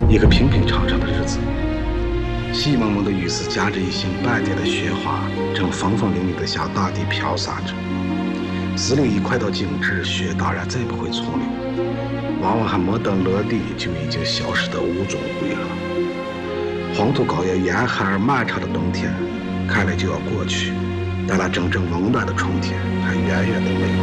一个平平常常的日子。细蒙蒙的雨丝夹着一星半点的雪花，正风风凛凛地向大地飘洒着。丝路一快到静止，雪当然再不会从流，往往还没等落地，就已经消失得无踪无影了。黄土高原严寒而漫长的冬天，看来就要过去，但那真正温暖的春天还远远的没有。